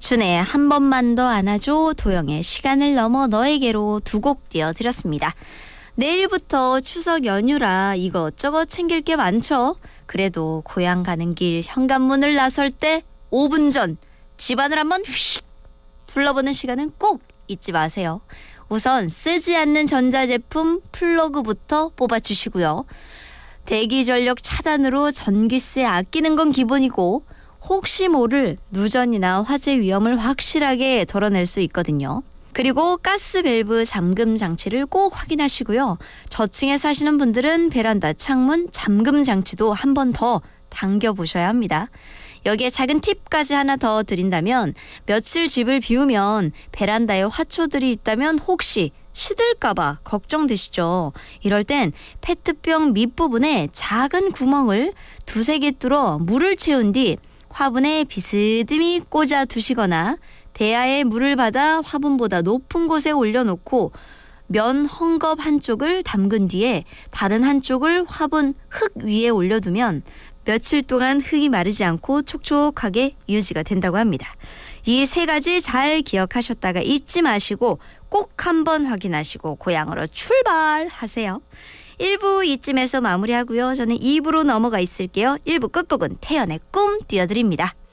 박준의 한 번만 더 안아줘, 도영의 시간을 넘어 너에게로 두 곡 띄워드렸습니다. 내일부터 추석 연휴라 이것저것 챙길 게 많죠. 그래도 고향 가는 길 현관문을 나설 때 5분 전 집안을 한번 휙 둘러보는 시간은 꼭 잊지 마세요. 우선 쓰지 않는 전자제품 플러그부터 뽑아주시고요. 대기전력 차단으로 전기세 아끼는 건 기본이고 혹시 모를 누전이나 화재 위험을 확실하게 덜어낼 수 있거든요. 그리고 가스 밸브 잠금 장치를 꼭 확인하시고요. 저층에 사시는 분들은 베란다 창문 잠금 장치도 한 번 더 당겨보셔야 합니다. 여기에 작은 팁까지 하나 더 드린다면 며칠 집을 비우면 베란다에 화초들이 있다면 혹시 시들까봐 걱정되시죠? 이럴 땐 페트병 밑부분에 작은 구멍을 2-3개 뚫어 물을 채운 뒤 화분에 비스듬히 꽂아 두시거나 대야에 물을 받아 화분보다 높은 곳에 올려놓고 면 헝겊 한쪽을 담근 뒤에 다른 한쪽을 화분 흙 위에 올려두면 며칠 동안 흙이 마르지 않고 촉촉하게 유지가 된다고 합니다. 이 3가지 잘 기억하셨다가 잊지 마시고 꼭 한번 확인하시고 고향으로 출발하세요. 1부 이쯤에서 마무리하고요. 저는 2부로 넘어가 있을게요. 1부 끝곡은 태연의 꿈 띄워드립니다.